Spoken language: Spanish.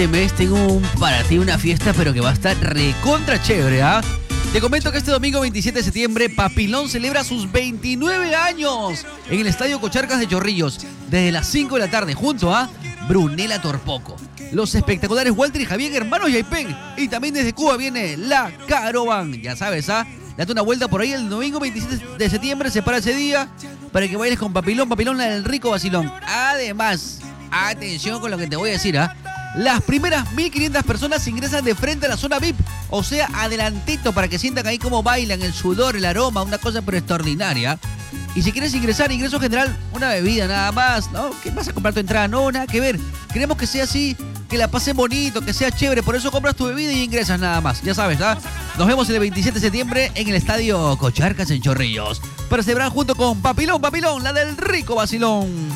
mes tengo para ti una fiesta, pero que va a estar recontra chévere, ¿ah? Te comento que este domingo 27 de septiembre, Papilón celebra sus 29 años en el Estadio Cocharcas de Chorrillos, desde las 5 de la tarde, junto a Brunella Torpoco, los espectaculares Walter y Javier, hermanos Yaipen, y también desde Cuba viene la Caroban. Ya sabes, ¿ah? Date una vuelta por ahí el domingo 27 de septiembre, se para ese día para que bailes con Papilón, la del rico vacilón. Además, atención con lo que te voy a decir, ¿ah? Las primeras 1.500 personas ingresan de frente a la zona VIP, o sea, adelantito para que sientan ahí cómo bailan, el sudor, el aroma, una cosa pero extraordinaria. Y si quieres ingresar, ingreso general, una bebida nada más, ¿no? ¿Qué vas a comprar tu entrada? No, nada que ver. Queremos que sea así, que la pasen bonito, que sea chévere, por eso compras tu bebida y ingresas nada más, ya sabes, ¿ah? Nos vemos el 27 de septiembre en el Estadio Cocharcas en Chorrillos, para celebrar junto con Papilón, la del rico vacilón.